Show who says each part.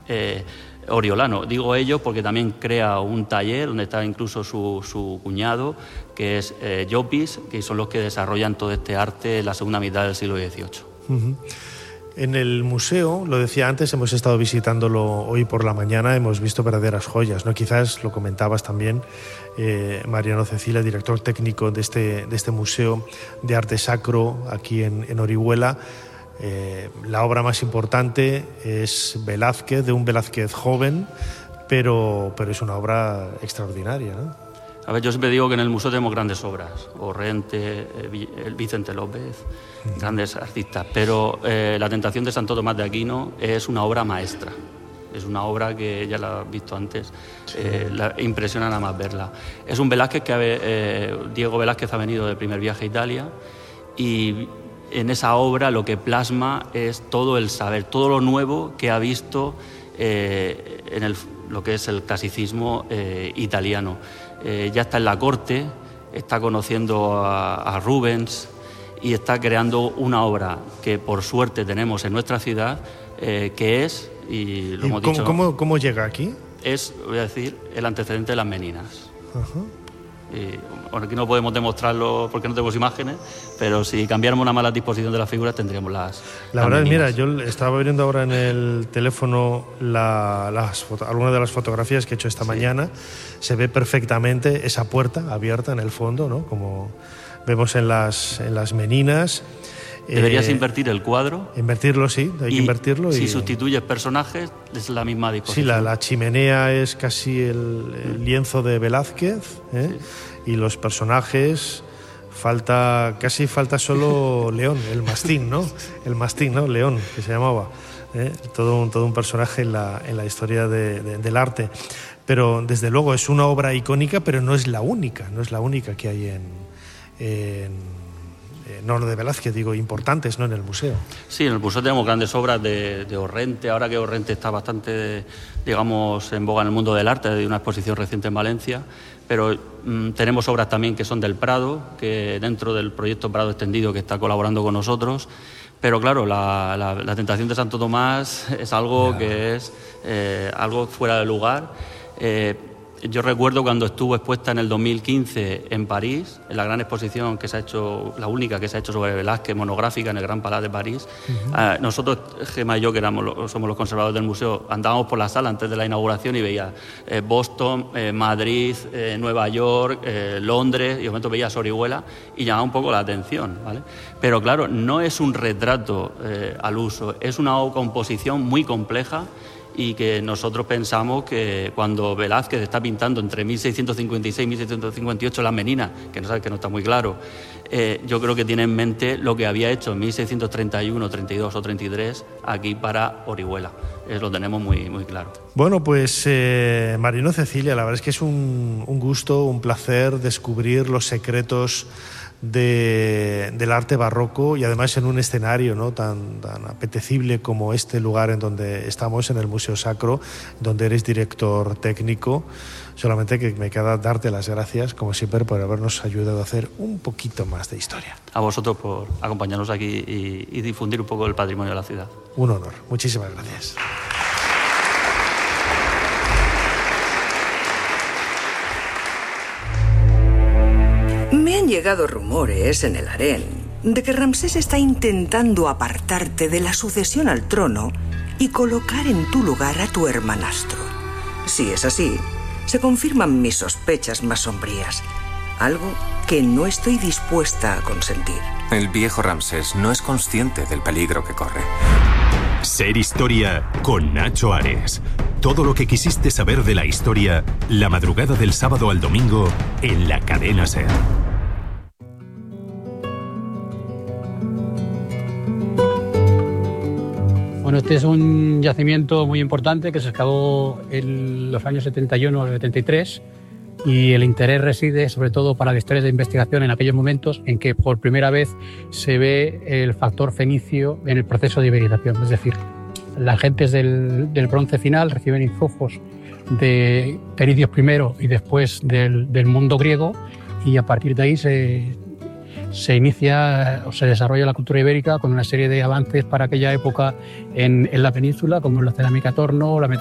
Speaker 1: oriolano. Digo ellos porque también crea un taller donde está incluso su cuñado, que es Llopis, que son los que desarrollan todo este arte en la segunda mitad del siglo XVIII.
Speaker 2: Uh-huh. En el museo, lo decía antes, hemos estado visitándolo hoy por la mañana, hemos visto verdaderas joyas, ¿no? Quizás lo comentabas también, Mariano Cecilia, director técnico de este Museo de Arte Sacro aquí en Orihuela. La obra más importante es Velázquez, de un Velázquez joven, pero es una obra extraordinaria, ¿no?
Speaker 1: A ver, yo siempre digo que en el museo tenemos grandes obras, Orrente, Vicente López, grandes artistas, pero La Tentación de Santo Tomás de Aquino es una obra maestra. Es una obra que ya la has visto antes, sí. Impresiona nada más verla. Es un Velázquez que Diego Velázquez ha venido de primer viaje a Italia y en esa obra lo que plasma es todo el saber, todo lo nuevo que ha visto en lo que es el clasicismo italiano. Ya está en la corte, está conociendo a Rubens y está creando una obra que por suerte tenemos en nuestra ciudad, que es, y lo hemos dicho...
Speaker 2: ¿Cómo llega aquí?
Speaker 1: Es, voy a decir, el antecedente de las Meninas.
Speaker 2: Ajá.
Speaker 1: Bueno, aquí no podemos demostrarlo porque no tenemos imágenes, pero si cambiáramos una mala disposición de las figuras tendríamos las
Speaker 2: verdad,
Speaker 1: meninas.
Speaker 2: Mira, yo estaba viendo ahora en el teléfono algunas de las fotografías que he hecho esta mañana. Se ve perfectamente esa puerta abierta en el fondo, ¿no? Como vemos en las meninas.
Speaker 1: Deberías invertir el cuadro.
Speaker 2: Invertirlo, sí, hay que invertirlo.
Speaker 1: Si sustituyes personajes, es la misma disposición.
Speaker 2: Sí, la chimenea es casi el lienzo de Velázquez, ¿eh? Sí. Y los personajes, falta solo León, el mastín, ¿no? El mastín, ¿no? León, que se llamaba. Todo un personaje en la historia del arte. Pero desde luego es una obra icónica, pero no es la única que hay no de Velázquez, digo, importantes, ¿no?, en el museo.
Speaker 1: Sí, en el museo tenemos grandes obras de Orrente, ahora que Orrente está bastante, digamos, en boga en el mundo del arte, de una exposición reciente en Valencia, pero tenemos obras también que son del Prado, que dentro del proyecto Prado Extendido, que está colaborando con nosotros, pero claro, la Tentación de Santo Tomás es algo que es algo fuera de lugar. Yo recuerdo cuando estuvo expuesta en el 2015 en París, en la gran exposición que se ha hecho, la única que se ha hecho sobre Velázquez, monográfica, en el Gran Palais de París. Uh-huh. Nosotros, Gemma y yo, que somos los conservadores del museo, andábamos por la sala antes de la inauguración y veía Boston, Madrid, Nueva York, Londres, y de momento veía Orihuela y llamaba un poco la atención, ¿vale? Pero claro, no es un retrato al uso, es una composición muy compleja, y que nosotros pensamos que cuando Velázquez está pintando entre 1656 y 1658 las Meninas, que no está muy claro, yo creo que tiene en mente lo que había hecho en 1631, 32 o 33 aquí para Orihuela. Lo tenemos muy, muy claro.
Speaker 2: Bueno, pues Mariano Cecilia, la verdad es que es un gusto, un placer descubrir los secretos del arte barroco y además en un escenario, ¿no?, tan apetecible como este lugar en donde estamos, en el Museo Sacro, donde eres director técnico. Solamente que me queda darte las gracias, como siempre, por habernos ayudado a hacer un poquito más de historia.
Speaker 1: A vosotros por acompañarnos aquí y difundir un poco el patrimonio de la ciudad.
Speaker 2: Un honor. Muchísimas gracias.
Speaker 3: Me han llegado rumores en el harén de que Ramsés está intentando apartarte de la sucesión al trono y colocar en tu lugar a tu hermanastro. Si es así, se confirman mis sospechas más sombrías, algo que no estoy dispuesta a consentir.
Speaker 4: El viejo Ramsés no es consciente del peligro que corre.
Speaker 5: Ser Historia con Nacho Ares. Todo lo que quisiste saber de la historia, la madrugada del sábado al domingo en la cadena SER.
Speaker 6: Bueno, este es un yacimiento muy importante que se excavó en los años 71 o 73 y el interés reside sobre todo para la historia de investigación en aquellos momentos en que por primera vez se ve el factor fenicio en el proceso de iberización. Es decir, las gentes del bronce final reciben influjos de pericios primero y después del mundo griego y a partir de ahí se inicia o se desarrolla la cultura ibérica con una serie de avances para aquella época en la península, como la cerámica torno, la